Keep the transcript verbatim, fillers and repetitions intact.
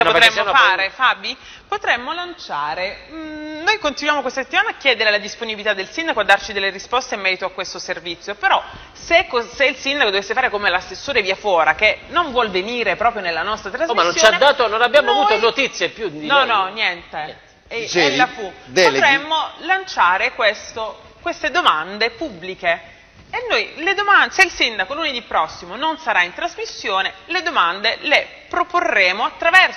Potremmo fare, Fabi? Potremmo lanciare, mh, noi continuiamo questa settimana a chiedere la disponibilità del sindaco a darci delle risposte in merito a questo servizio, però se, se il sindaco dovesse fare come l'assessore Viafora, che non vuol venire proprio nella nostra trasmissione... Oh, ma non ci ha dato, non abbiamo noi... avuto notizie più di No, lei. no, niente. E, Dicevi, e la fu. Potremmo lanciare questo, queste domande pubbliche. E noi le domande, se il sindaco lunedì prossimo non sarà in trasmissione, le domande le proporremo attraverso